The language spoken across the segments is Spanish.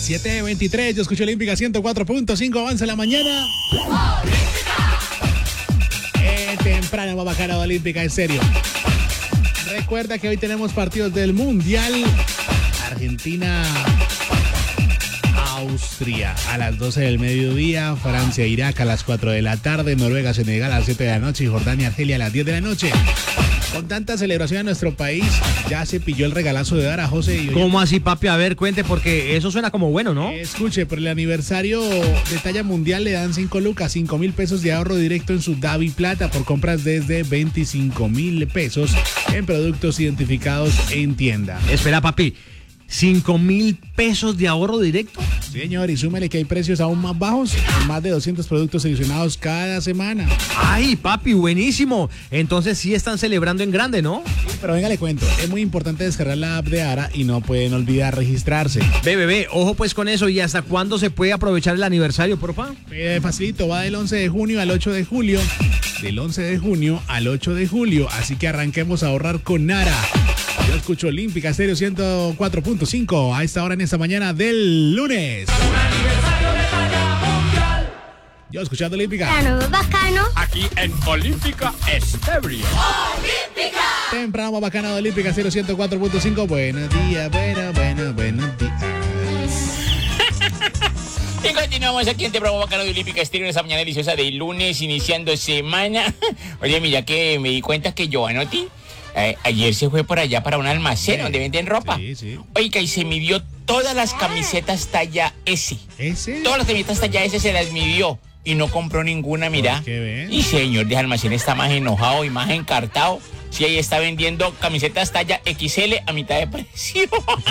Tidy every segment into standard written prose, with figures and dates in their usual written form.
7:23, yo escucho Olímpica 104.5, avanza la mañana. Temprano va a bajar a Olímpica, en serio. Recuerda que hoy tenemos partidos del Mundial. Argentina, Austria a las 12 del mediodía, Francia, Irak a las 4 de la tarde, Noruega, Senegal a las 7 de la noche y Jordania, Argelia a las 10 de la noche. Con tanta celebración en nuestro país, ya se pilló el regalazo de dar a José y... ¿Cómo así, papi? A ver, cuente, porque eso suena como bueno, ¿no? Escuche, por el aniversario de talla mundial le dan 5 lucas, 5.000 pesos de ahorro directo en su Davi Plata por compras desde 25.000 pesos en productos identificados en tienda. Espera, papi. ¿5.000 pesos de ahorro directo? Sí, señor, y súmele que hay precios aún más bajos en más de 200 productos seleccionados cada semana. ¡Ay, papi, buenísimo! Entonces sí están celebrando en grande, ¿no? Sí, pero venga, le cuento, es muy importante descargar la app de ARA y no pueden olvidar registrarse. Bebé, ojo pues con eso. ¿Y hasta cuándo se puede aprovechar el aniversario, porfa? Facilito, va del 11 de junio al 8 de julio. Del 11 de junio al 8 de julio, así que arranquemos a ahorrar con ARA. Yo escucho Olímpica Estéreo 104.5 a esta hora en esta mañana del lunes. Yo escuchando Olímpica. Bacano. Aquí en Olímpica Estéreo. Olímpica. Temprano bacano de Olímpica Estéreo 104.5. Buenos días, buenos días. Y continuamos aquí en Temprano Bacano de Olímpica Estéreo en esa mañana deliciosa de lunes, iniciando semana. Oye, mira que me di cuenta que Giovanotti ayer se fue por allá para un almacén donde venden ropa. Sí. Oiga, y se midió todas las camisetas talla S. ¿Ese? Todas las camisetas talla S se las midió y no compró ninguna, mira. ¿Qué ven? Y señor de almacén está más enojado y más encartado. Sí, ahí está vendiendo camisetas talla XL a mitad de precio.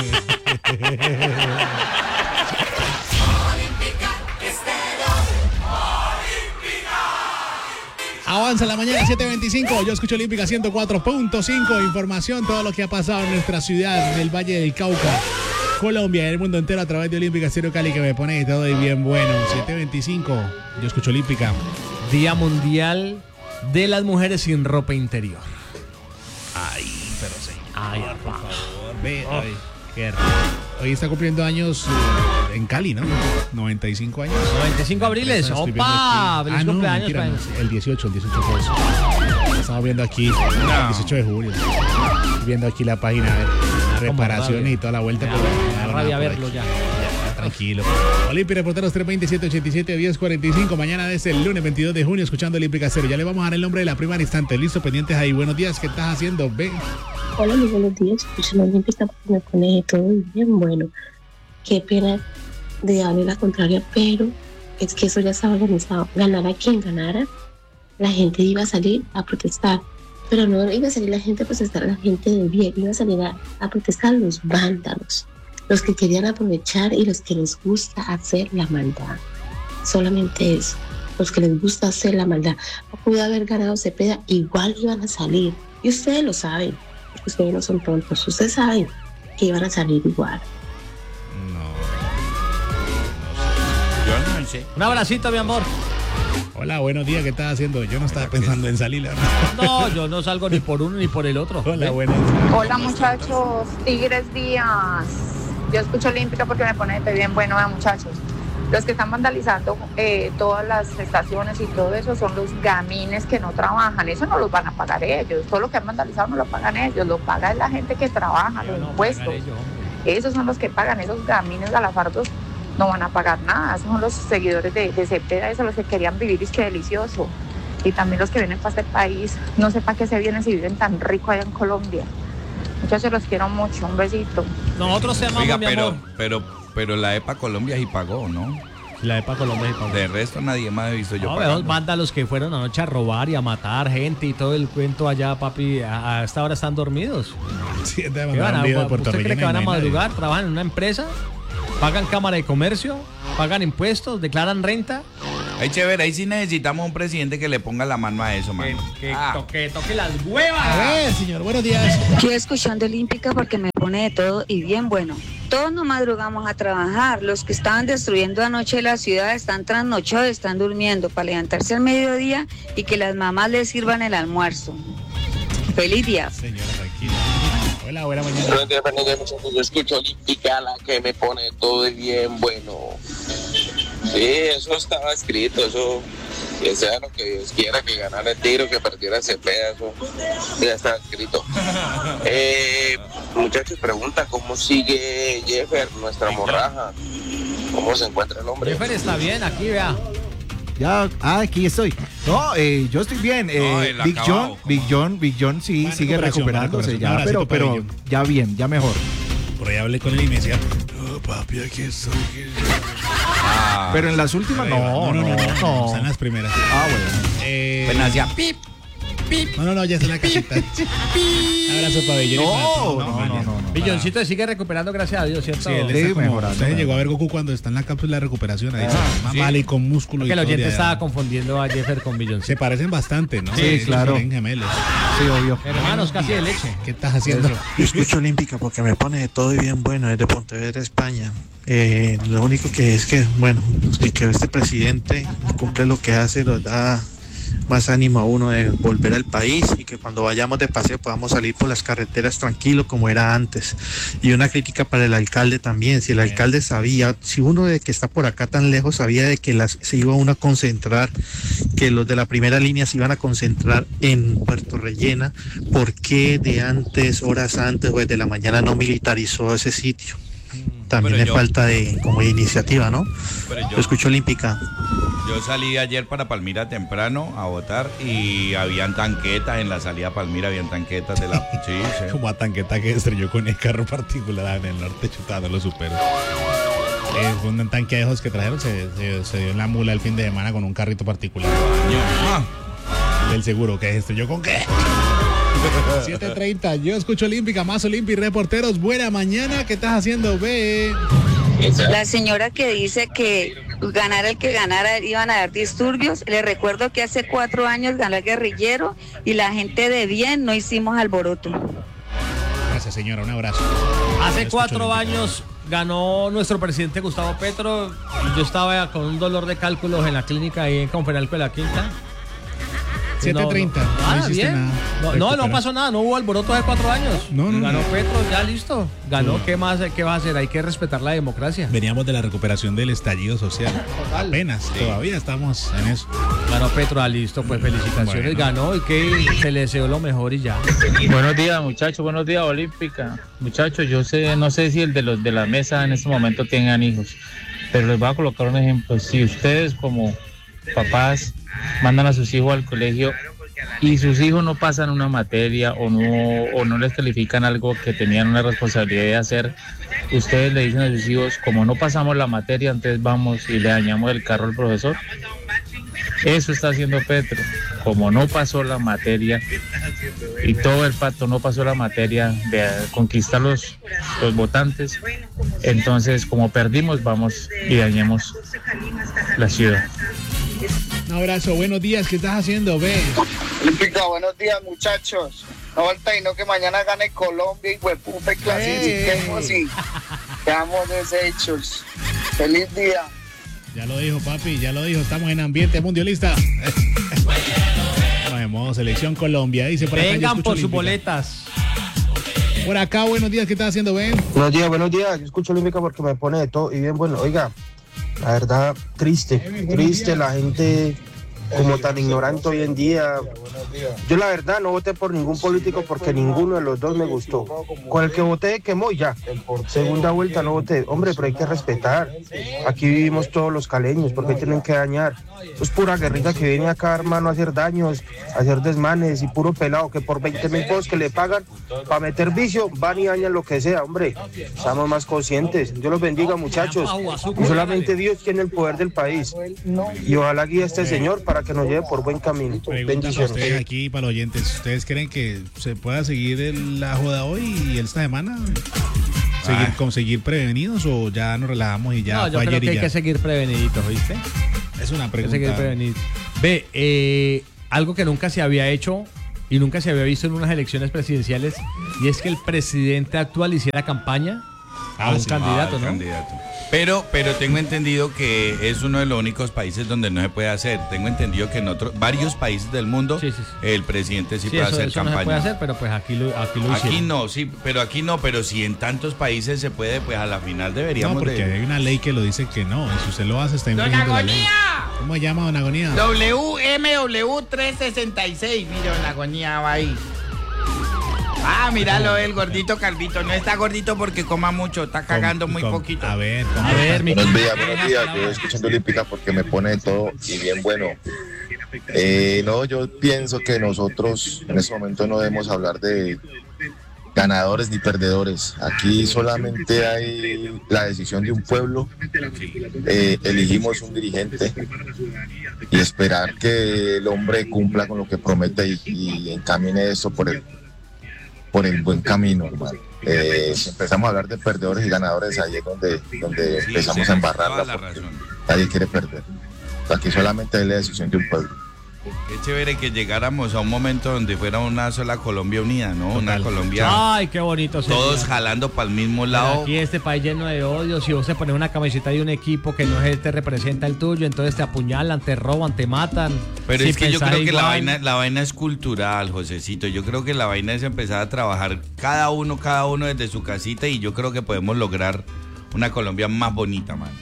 Avanza la mañana 7:25. Yo escucho Olímpica 104.5. Información, todo lo que ha pasado en nuestra ciudad, en el Valle del Cauca, Colombia y el mundo entero a través de Olímpica Estéreo Cali, que me pone todo y bien bueno. 7:25. Yo escucho Olímpica. Día Mundial de las Mujeres sin ropa interior. Ay, pero sí. Ay, por favor, ve. Ay, qué raro. Hoy está cumpliendo años en Cali, ¿no? 95 años. 95 abriles. ¡Opa! ¡Feliz cumpleaños! Mentira, no, el 18 fue eso. Estamos viendo aquí, el 18 de julio. Viendo aquí la página de reparaciones y toda la vuelta. Me da rabia verlo ya. Tranquilo. Olímpica Reporteros 320-787-1045. Mañana es el lunes 22 de junio escuchando Olímpica Estéreo. Ya le vamos a dar el nombre de la prima al instante. Listo, pendientes ahí. Buenos días, ¿qué estás haciendo? Ve. Hola, muy buenos días. Escucho la Olímpica porque me pone todo bien bueno. Qué pena de darle la contraria, pero es que eso ya estaba organizado. Ganara quien ganara, la gente iba a salir a protestar. Pero no iba a salir la gente a protestar, la gente de bien. Iba a salir a protestar los vándalos, los que querían aprovechar y los que les gusta hacer la maldad. Solamente eso, los que les gusta hacer la maldad. No pudo haber ganado Cepeda, igual iban a salir. Y ustedes lo saben, porque ustedes no son tontos. Ustedes saben que iban a salir igual. Yo no sé. Un abracito, mi amor. Hola, buenos días, ¿qué estás haciendo? Yo no estaba pensando en salir. No, yo no salgo ni por uno ni por el otro. Hola, buenas. Hola muchachos, Tigres Díaz. Yo escucho Olímpica porque me pone de bien bueno, muchachos. Los que están vandalizando todas las estaciones y todo eso son los gamines que no trabajan. Eso no los van a pagar ellos. Todo lo que han vandalizado no lo pagan ellos. Lo paga la gente que trabaja, los impuestos. Esos son los que pagan. Esos gamines galafardos no van a pagar nada. Esos son los seguidores de Cepeda. Esos son los que querían vivir y es que delicioso. Y también los que vienen para este país. No sé para qué se vienen si viven tan rico allá en Colombia. Muchachos, los quiero mucho. Un besito. Nosotros te amamos, oiga, mi amor. pero la EPA Colombia sí pagó, ¿no? La EPA Colombia sí pagó. De resto nadie más he visto yo No, pagando. esos vándalos que fueron anoche a robar y a matar gente y todo el cuento allá, papi, a esta hora están dormidos. Sí, te ¿Qué van ¿Usted cree que van a madrugar? ¿Trabajan en una empresa? ¿Pagan cámara de comercio? ¿Pagan impuestos? ¿Declaran renta? Ay, chévere, ahí sí necesitamos un presidente que le ponga la mano a eso, mano. Que toque las huevas. A ver, señor, buenos días. Yo escuchando Olímpica porque me pone de todo y bien bueno. Todos nos madrugamos a trabajar. Los que estaban destruyendo anoche la ciudad están trasnochados, están durmiendo para levantarse al mediodía y que las mamás les sirvan el almuerzo. ¡Feliz día! Señora, tranquila. Hola, buena mañana. Buenos días, yo escucho Olímpica, la que me pone todo bien bueno. Sí, eso estaba escrito, eso, que sea lo que Dios quiera, que ganara el tiro, que perdiera ese pedazo, ya estaba escrito. Muchachos, pregunta, ¿cómo sigue Jeffer, nuestra morraja? ¿Cómo se encuentra el hombre? Jeffer está bien, aquí vea. Ya, aquí estoy. No, yo estoy bien. Big John sí sigue recuperándose ya, pero ya bien, ya mejor. Por ahí hablé con él y me decía, no, papi, aquí estoy. Pero en las últimas no. Están las primeras. Bueno. Pues hacía pip. No, ya está en la casita. Abrazo para Billón. No. Billoncito se sigue recuperando, gracias a Dios, ¿cierto? Sí, él está mejorando. Usted llegó a ver Goku cuando está en la cápsula de recuperación. Ahí más mal y con músculo. Que el oyente estaba confundiendo a Jeffer con Billoncito. Se parecen bastante, ¿no? Sí, claro. Son gemelos. Sí, obvio. Hermanos, casi de leche. ¿Qué estás haciendo? Yo escucho Olímpica porque me pone de todo y bien bueno, es de Pontevedra, España. Lo único que es que, bueno, que este presidente cumple lo que hace, nos da más ánimo a uno de volver al país y que cuando vayamos de paseo podamos salir por las carreteras tranquilo como era antes. Y una crítica para el alcalde también, si el alcalde sabía, si uno de que está por acá tan lejos sabía de que se iba uno a concentrar, que los de la primera línea se iban a concentrar en Puerto Rellena, ¿por qué de antes, horas antes o desde la mañana no militarizó ese sitio? También es falta de como de iniciativa, ¿no? Yo escucho Olímpica. Yo salí ayer para Palmira temprano a votar y habían tanquetas en la salida a Palmira, habían tanquetas de la... Sí. Como a tanqueta que estrelló con el carro particular en el norte chutando los superos. Fue un tanque de esos que trajeron, se dio en la mula el fin de semana con un carrito particular. Del seguro, que estrelló con qué. 7:30, yo escucho Olímpica, más Olímpica, reporteros, buena mañana, ¿qué estás haciendo, ve? La señora que dice que ganara el que ganara iban a haber disturbios, le recuerdo que hace 4 años ganó el guerrillero y la gente de bien no hicimos alboroto. Gracias, señora, un abrazo. Hace 4 años ganó nuestro presidente Gustavo Petro y yo estaba con un dolor de cálculos en la clínica ahí en Confenalco de la Quinta. 7:30. Bien. No pasó nada, no hubo alboroto hace 4 años. Ganó Petro, ya listo. Ganó, ¿qué más? ¿Qué va a hacer? Hay que respetar la democracia. Veníamos de la recuperación del estallido social. Apenas, todavía estamos en eso. Ganó Petro, listo, pues felicitaciones, ganó y que se le deseó lo mejor y ya. Buenos días, muchachos, buenos días, Olímpica. Muchachos, no sé si el de los de la mesa en este momento tengan hijos, pero les voy a colocar un ejemplo. Si ustedes como papás mandan a sus hijos al colegio y sus hijos no pasan una materia o no les califican algo que tenían una responsabilidad de hacer, ustedes le dicen a sus hijos, como no pasamos la materia, entonces vamos y le dañamos el carro al profesor. Eso está haciendo Petro. Como no pasó la materia y todo el pacto no pasó la materia de conquistar los votantes, entonces como perdimos, vamos y dañemos la ciudad. Un abrazo, buenos días, ¿qué estás haciendo, ve? Olímpica, buenos días, muchachos. No falta y no que mañana gane Colombia y hueputa y clasifiquemos y quedamos deshechos. Feliz día. Ya lo dijo, papi, ya lo dijo, estamos en ambiente mundialista. Nos vemos, selección Colombia, dice por acá. Vengan por sus boletas. Por acá, buenos días, ¿qué estás haciendo, Ben? Buenos días, yo escucho Olímpica porque me pone de todo y bien bueno. Oiga, la verdad, triste la gente como tan ignorante hoy en día. Yo la verdad no voté por ningún político porque ninguno de los dos me gustó. Con el que voté quemó y ya. Segunda vuelta no voté. Hombre, pero hay que respetar. Aquí vivimos todos los caleños, ¿por qué tienen que dañar? Es pura guerrilla que viene acá, hermano, a hacer daños, a hacer desmanes y puro pelado que por 20,000 pesos que le pagan para meter vicio, van y dañan lo que sea, hombre. Seamos más conscientes. Dios los bendiga, muchachos. Y solamente Dios tiene el poder del país. Y ojalá guíe a este señor para que nos lleve por buen camino. Bendiciones. Aquí para los oyentes, ¿ustedes creen que se pueda seguir la joda hoy y esta semana? ¿Conseguir prevenidos o ya nos relajamos y ya? No, yo creo que hay que seguir preveniditos, ¿viste? Es una pregunta. Seguir prevenidos. Ve, algo que nunca se había hecho y nunca se había visto en unas elecciones presidenciales, y es que el presidente actual hiciera campaña a un candidato, ¿no? Pero tengo entendido que es uno de los únicos países donde no se puede hacer. Tengo entendido que en varios países del mundo el presidente sí puede hacer eso campaña. No se puede hacer, pero pues aquí lo hicieron. Aquí no, pero si en tantos países se puede, pues a la final deberíamos porque hay una ley que lo dice que no. Y si usted lo hace, está infringiendo la ley. ¿Cómo se llama, don Agonía? WMW366. Mira, don Agonía va ahí. Ah, míralo, el gordito calvito. No está gordito porque coma mucho, está cagando muy poquito. A ver, buenos días. Yo escuchando Olímpica porque me pone de todo y bien bueno. No, yo pienso que nosotros en este momento no debemos hablar de ganadores ni perdedores. Aquí solamente hay la decisión de un pueblo. Elegimos un dirigente y esperar que el hombre cumpla con lo que promete y encamine esto por el buen camino, hermano. Si empezamos a hablar de perdedores y ganadores, ahí es donde empezamos a embarrarla, porque nadie quiere perder. Aquí solamente hay la decisión de un pueblo. Qué chévere que llegáramos a un momento donde fuera una sola Colombia unida, ¿no? Una Colombia. Ay, qué bonito. Todos jalando para el mismo lado. Pero aquí este país lleno de odio. Si vos te pones una camiseta de un equipo que no es te representa el tuyo, entonces te apuñalan, te roban, te matan. Pero si es que yo creo que igual, la vaina es cultural, Josecito. Yo creo que la vaina es empezar a trabajar cada uno desde su casita y yo creo que podemos lograr una Colombia más bonita, man.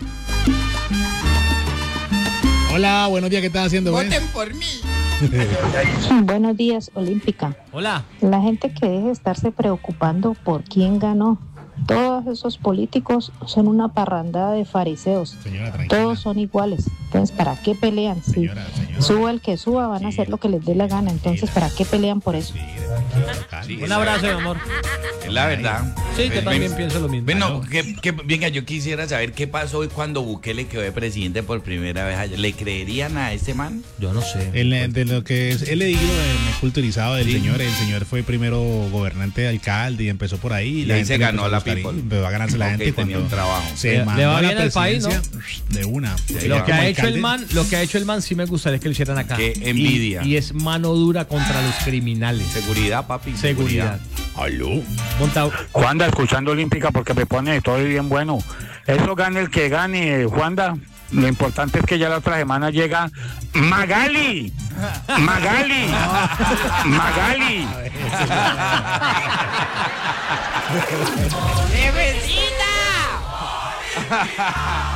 Hola, buenos días, ¿qué estás haciendo? Voten por mí. Buenos días, Olímpica. Hola. La gente que deje de estarse preocupando por quién ganó. Todos esos políticos son una parrandada de fariseos. Todos son iguales. Entonces, ¿para qué pelean? Si suba el que suba, van a hacer lo que les dé la gana. Entonces, ¿para qué pelean por eso? Un abrazo, mi amor. Es la verdad. Sí, yo también pienso lo mismo. Bueno, venga, yo quisiera saber qué pasó hoy cuando Bukele quedó de presidente por primera vez allá. ¿Le creerían a este man? Yo no sé. De lo que he leído, me he culturizado del señor. El señor fue primero gobernante, alcalde y empezó por ahí. Y ahí se ganó la people. Empezó a ganarse la gente tenía un trabajo. Se le va bien al país, ¿no? De una. Lo que ha hecho el man sí me gustaría que lo hicieran acá. Qué envidia. Y es mano dura contra los criminales. Seguridad, papi. Seguridad. Aló. Juanda, escuchando Olímpica porque me pone todo bien bueno. Eso gane el que gane, Juanda. Lo importante es que ya la otra semana llega Magali. Magali. Magali. ¡Jefecita!